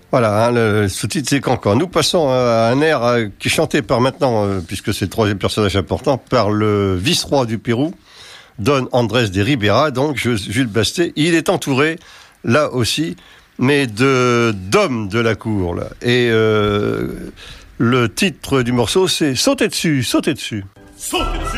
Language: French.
Voilà, le sous-titre c'est Cancan. Nous passons à un air qui est chanté par maintenant, puisque c'est le troisième personnage important, par le vice-roi du Pérou, Don Andrés de Ribera, donc Jules Bastet. Il est entouré, là aussi, mais d'hommes de la cour. Là. Et le titre du morceau, c'est « Sautez dessus, sautez dessus ».